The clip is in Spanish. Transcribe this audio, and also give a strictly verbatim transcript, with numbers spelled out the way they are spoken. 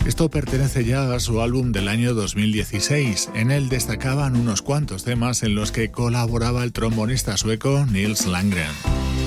Esto pertenece ya a su álbum del año dos mil dieciséis. En él destacaban unos cuantos temas en los que colaboraba el trombonista sueco Nils Landgren.